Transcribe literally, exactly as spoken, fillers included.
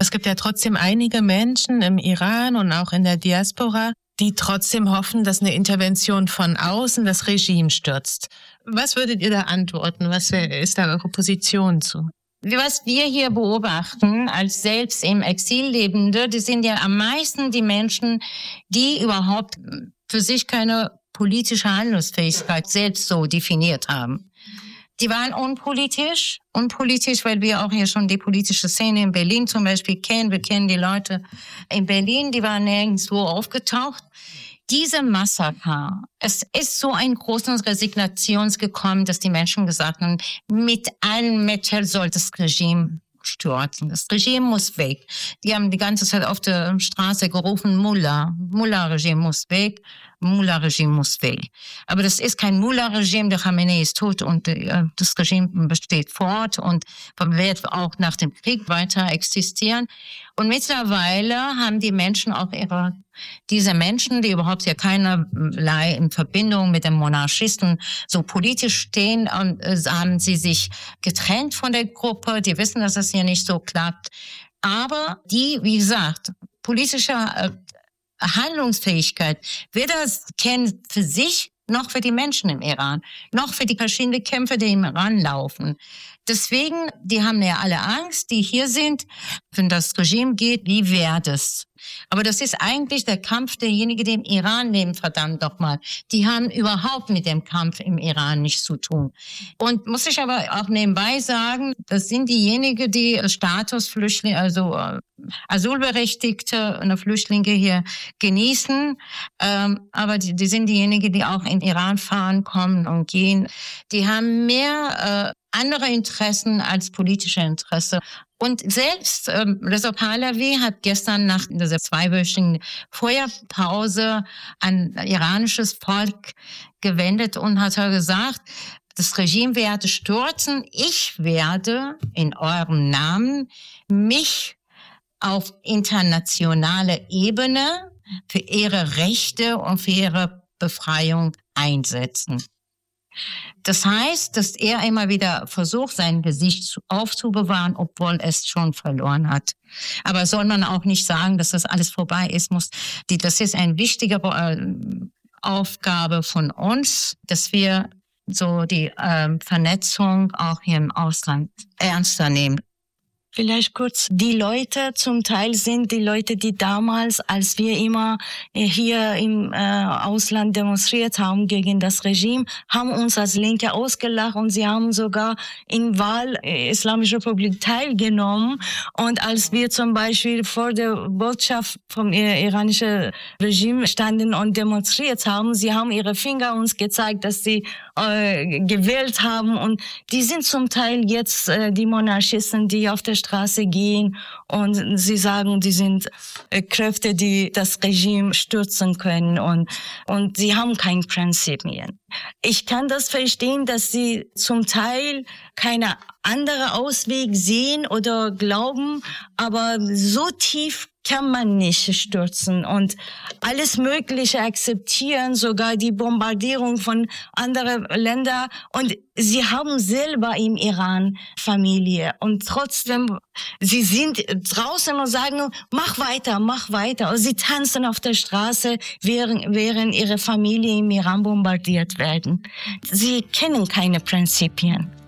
Es gibt ja trotzdem einige Menschen im Iran und auch in der Diaspora, die trotzdem hoffen, dass eine Intervention von außen das Regime stürzt. Was würdet ihr da antworten? Was ist da eure Position zu? Was wir hier beobachten, als selbst im Exil Lebende, die sind ja am meisten die Menschen, die überhaupt für sich keine politische Handlungsfähigkeit selbst so definiert haben. Die waren unpolitisch, unpolitisch, weil wir auch hier schon die politische Szene in Berlin zum Beispiel kennen. Wir kennen die Leute in Berlin, die waren nirgendwo aufgetaucht. Diese Massaker, es ist so ein großes Resignations gekommen, dass die Menschen gesagt haben, mit allen Mitteln soll das Regime stürzen. Das Regime muss weg. Die haben die ganze Zeit auf der Straße gerufen, Mullah, Mullah-Regime muss weg, Mullah-Regime muss weg. Aber das ist kein Mullah-Regime, der Khamenei ist tot und äh, das Regime besteht fort und wird auch nach dem Krieg weiter existieren. Und mittlerweile haben die Menschen auch ihre, diese Menschen, die überhaupt ja keinerlei in Verbindung mit dem Monarchisten so politisch stehen, und, äh, haben sie sich getrennt von der Gruppe. Die wissen, dass das hier nicht so klappt. Aber die, wie gesagt, politische äh, Handlungsfähigkeit, weder kennen für sich noch für die Menschen im Iran, noch für die verschiedenen Kämpfe, die im Iran laufen. Deswegen, die haben ja alle Angst, die hier sind, wenn das Regime geht, wie wäre das? Aber das ist eigentlich der Kampf derjenigen, die im Iran leben, verdammt nochmal. Die haben überhaupt mit dem Kampf im Iran nichts zu tun. Und muss ich aber auch nebenbei sagen, das sind diejenigen, die Statusflüchtlinge, also äh, Asylberechtigte und Flüchtlinge hier genießen. Ähm, aber die, die sind diejenigen, die auch in Iran fahren, kommen und gehen. Die haben mehr äh, andere Interessen als politische Interesse. Und selbst ähm, Reza Pahlavi hat gestern nach dieser zweiwöchigen Feuerpause an iranisches Volk gewendet und hat gesagt, das Regime werde stürzen. Ich werde in eurem Namen mich auf internationaler Ebene für ihre Rechte und für ihre Befreiung einsetzen. Das heißt, dass er immer wieder versucht, sein Gesicht aufzubewahren, obwohl es schon verloren hat. Aber soll man auch nicht sagen, dass das alles vorbei ist, muss, die, das ist eine wichtige äh, Aufgabe von uns, dass wir so die äh, Vernetzung auch hier im Ausland ernster nehmen. Vielleicht kurz, die Leute zum Teil sind die Leute, die damals, als wir immer hier im äh, Ausland demonstriert haben gegen das Regime, haben uns als Linke ausgelacht und sie haben sogar in Wahl äh, Islamische Republik teilgenommen. Und als wir zum Beispiel vor der Botschaft vom äh, iranischen Regime standen und demonstriert haben, sie haben ihre Finger uns gezeigt, dass sie äh, gewählt haben. Und die sind zum Teil jetzt äh, die Monarchisten, die auf der Straße gehen und sie sagen, die sind äh, Kräfte, die das Regime stürzen können und, und sie haben keine Prinzipien. Ich kann das verstehen, dass sie zum Teil keine andere Ausweg sehen oder glauben, aber so tief kann man nicht stürzen und alles Mögliche akzeptieren, sogar die Bombardierung von anderen Ländern. Und sie haben selber im Iran Familie und trotzdem, sie sind draußen und sagen, mach weiter, mach weiter. Und sie tanzen auf der Straße, während, während ihre Familie im Iran bombardiert werden. Sie kennen keine Prinzipien.